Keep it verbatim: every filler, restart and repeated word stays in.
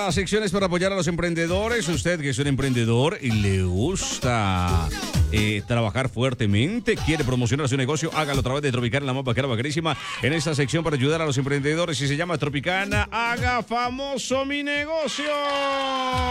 Esta sección es para apoyar a los emprendedores. Usted que es un emprendedor y le gusta eh, trabajar fuertemente, quiere promocionar su negocio, hágalo a través de Tropicana, la más bacana, bacanísima. En esta sección para ayudar a los emprendedores, y se llama Tropicana, haga famoso mi negocio.